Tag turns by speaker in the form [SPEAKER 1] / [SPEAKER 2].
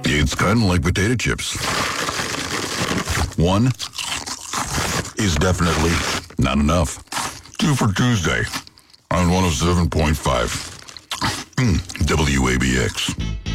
[SPEAKER 1] It's kind of like potato chips. One is definitely not enough. 2 for Tuesday on 107.5 WABX.